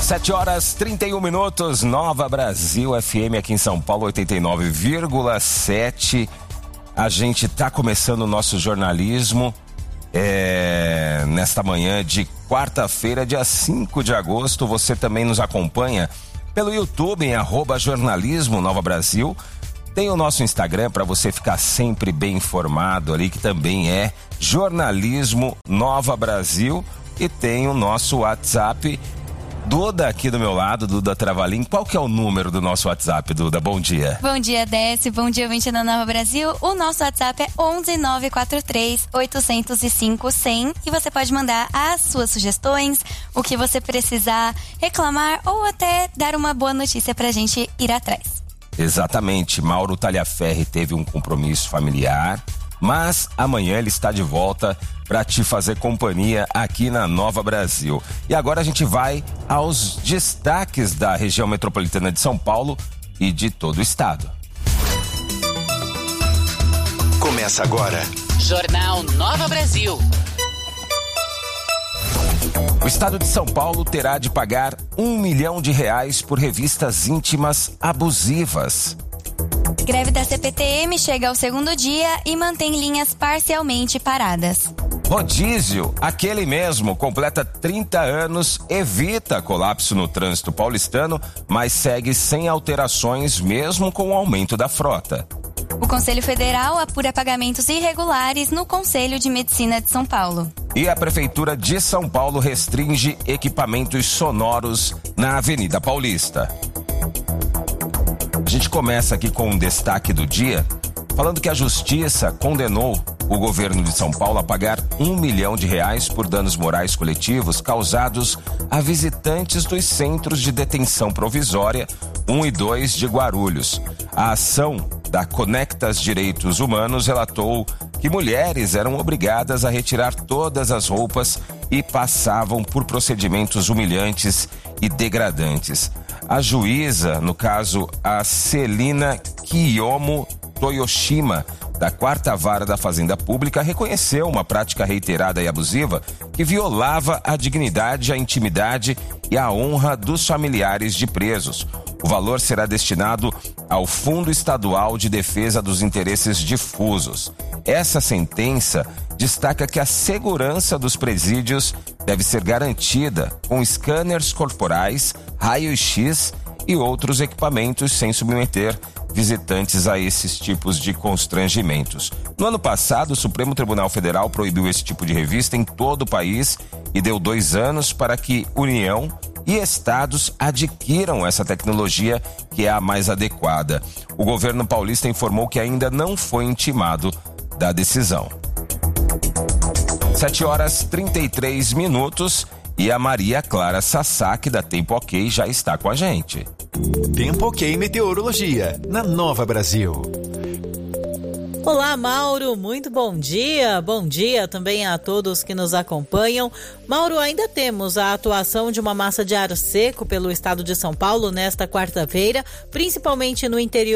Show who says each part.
Speaker 1: 7h31, Nova Brasil FM aqui em São Paulo, 89,7. A gente tá começando o nosso jornalismo nesta manhã de quarta-feira, dia 5 de agosto. Você também nos acompanha pelo YouTube em @jornalismo Nova Brasil. Tem o nosso Instagram para você ficar sempre bem informado ali, que também é Jornalismo Nova Brasil. E tem o nosso WhatsApp. Duda aqui do meu lado, Duda Travalim. Qual que é o número do nosso WhatsApp, Duda? Bom dia.
Speaker 2: Bom dia, Décio. Bom dia, ouvinte da Nova Brasil. O nosso WhatsApp é 11-943-805-100 e você pode mandar as suas sugestões, o que você precisar reclamar ou até dar uma boa notícia pra gente ir atrás.
Speaker 1: Exatamente. Mauro Talhaferri teve um compromisso familiar, mas amanhã ele está de volta para te fazer companhia aqui na Nova Brasil. E agora a gente vai aos destaques da região metropolitana de São Paulo e de todo o estado.
Speaker 3: Começa agora.
Speaker 4: Jornal Nova Brasil.
Speaker 1: O estado de São Paulo terá de pagar R$1 milhão por revistas íntimas abusivas.
Speaker 2: Greve da CPTM chega ao segundo dia e mantém linhas parcialmente paradas.
Speaker 1: Rodízio, aquele mesmo, completa 30 anos, evita colapso no trânsito paulistano, mas segue sem alterações mesmo com o aumento da frota.
Speaker 2: O Conselho Federal apura pagamentos irregulares no Conselho de Medicina de São Paulo.
Speaker 1: E a Prefeitura de São Paulo restringe equipamentos sonoros na Avenida Paulista. A gente começa aqui com um destaque do dia, falando que a Justiça condenou o governo de São Paulo a pagar R$1 milhão por danos morais coletivos causados a visitantes dos centros de detenção provisória 1 e 2 de Guarulhos. A ação da Conectas Direitos Humanos relatou que mulheres eram obrigadas a retirar todas as roupas e passavam por procedimentos humilhantes e degradantes. A juíza, no caso, a Celina Kiyomo Toyoshima, da 4ª Vara da Fazenda Pública, reconheceu uma prática reiterada e abusiva que violava a dignidade, a intimidade e a honra dos familiares de presos. O valor será destinado ao Fundo Estadual de Defesa dos Interesses Difusos. Essa sentença destaca que a segurança dos presídios deve ser garantida com scanners corporais, raio-x e outros equipamentos sem submeter visitantes a esses tipos de constrangimentos. No ano passado, o Supremo Tribunal Federal proibiu esse tipo de revista em todo o país e deu 2 anos para que União e estados adquiram essa tecnologia, que é a mais adequada. O governo paulista informou que ainda não foi intimado da decisão. 7h33 e a Maria Clara Sasaki, da Tempo Ok, já está com a gente.
Speaker 3: Tempo Ok Meteorologia, na Nova Brasil.
Speaker 5: Olá, Mauro, muito bom dia. Bom dia também a todos que nos acompanham. Mauro, ainda temos a atuação de uma massa de ar seco pelo estado de São Paulo nesta quarta-feira, principalmente no interior